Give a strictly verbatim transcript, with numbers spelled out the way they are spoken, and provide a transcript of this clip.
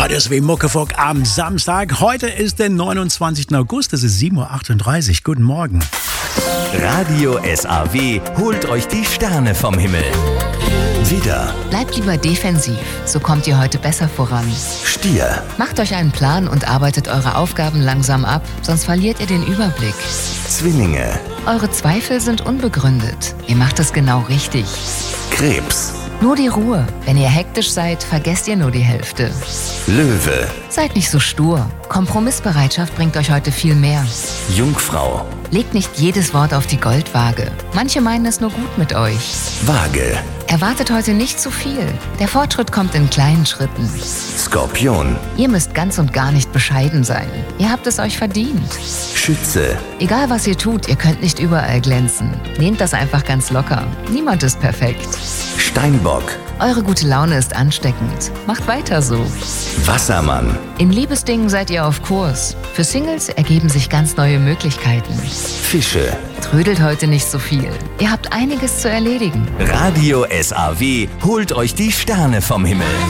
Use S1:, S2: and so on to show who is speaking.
S1: Radio S W Muckefuck am Samstag. Heute ist der neunundzwanzigsten August, es ist sieben Uhr achtunddreißig. Guten Morgen.
S2: Radio S A W holt euch die Sterne vom Himmel. Widder,
S3: Bleibt lieber defensiv, so kommt ihr heute besser voran.
S2: Stier,
S3: Macht euch einen Plan und arbeitet eure Aufgaben langsam ab, sonst verliert ihr den Überblick.
S2: Zwillinge,
S3: Eure Zweifel sind unbegründet. Ihr macht es genau richtig.
S2: Krebs,
S3: Nur die Ruhe. Wenn ihr hektisch seid, vergesst ihr nur die Hälfte.
S2: Löwe,
S3: Seid nicht so stur. Kompromissbereitschaft bringt euch heute viel mehr.
S2: Jungfrau,
S3: Legt nicht jedes Wort auf die Goldwaage. Manche meinen es nur gut mit euch.
S2: Waage,
S3: Erwartet heute nicht zu viel. Der Fortschritt kommt in kleinen Schritten.
S2: Skorpion,
S3: Ihr müsst ganz und gar nicht bescheiden sein. Ihr habt es euch verdient.
S2: Schütze,
S3: Egal was ihr tut, ihr könnt nicht überall glänzen. Nehmt das einfach ganz locker. Niemand ist perfekt.
S2: Steinbock,
S3: Eure gute Laune ist ansteckend. Macht weiter so.
S2: Wassermann,
S3: In Liebesdingen seid ihr auf Kurs. Für Singles ergeben sich ganz neue Möglichkeiten.
S2: Fische.
S3: Trödelt heute nicht so viel. Ihr habt einiges zu erledigen.
S2: Radio S A W holt euch die Sterne vom Himmel.